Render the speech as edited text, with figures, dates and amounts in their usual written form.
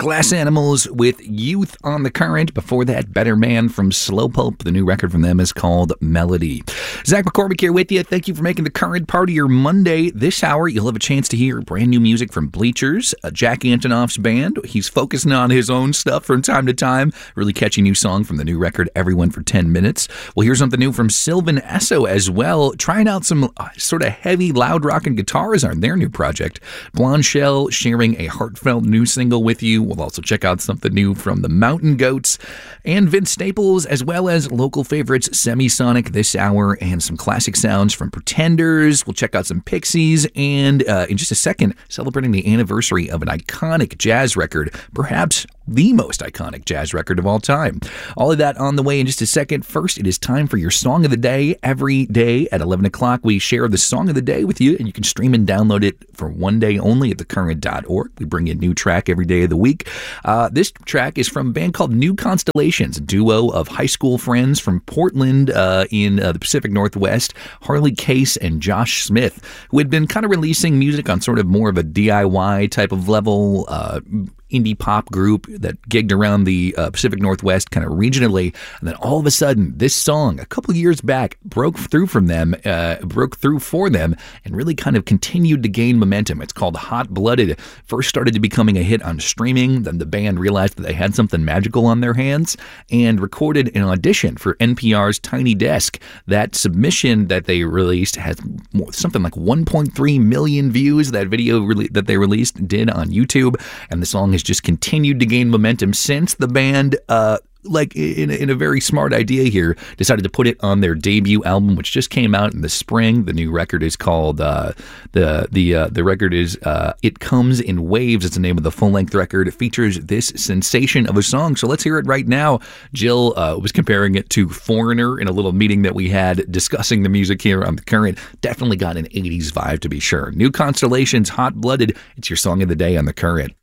Glass Animals with Youth on the Current. Before that, Better Man from Slowpoke. The new record from them is called Melody. Zach McCormick here with you. Thank you for making the Current part of your Monday. This hour, you'll have a chance to hear brand new music from Bleachers, Jack Antonoff's band. He's focusing on his own stuff from time to time. Really catchy new song from the new record, Everyone for 10 Minutes. We'll hear something new from Sylvan Esso as well, trying out some sort of heavy, loud rocking guitars on their new project. Blonde Shell sharing a heartfelt new single with you. We'll also check out something new from the Mountain Goats and Vince Staples, as well as local favorites Semisonic this hour and some classic sounds from Pretenders. We'll check out some Pixies and in just a second, celebrating the anniversary of an iconic jazz record, perhaps the most iconic jazz record of all time. All of that on the way in just a second. First, it is time for your Song of the Day. Every day at 11 o'clock, we share the Song of the Day with you, and you can stream and download it for one day only at thecurrent.org. We bring you a new track every day of the week. This track is from a band called New Constellations, a duo of high school friends from Portland in the Pacific Northwest, Harley Case and Josh Smith, who had been kind of releasing music on sort of more of a DIY type of level, indie pop group that gigged around the Pacific Northwest kind of regionally. And then all of a sudden, this song, a couple years back, broke through for them, and really kind of continued to gain momentum. It's called Hot Blooded. First started to becoming a hit on streaming. Then the band realized that they had something magical on their hands and recorded an audition for NPR's Tiny Desk. That submission that they released has something like 1.3 million views. That video that they released did on YouTube. And the song has just continued to gain momentum since. The band, in a very smart idea here, decided to put it on their debut album, which just came out in the spring. The new record is called the record is It Comes in Waves. It's the name of the full-length record. It features this sensation of a song. So let's hear it right now. Jill was comparing it to Foreigner in a little meeting that we had discussing the music here on The Current. Definitely got an 80s vibe, to be sure. New Constellations, Hot Blooded. It's your Song of the Day on The Current.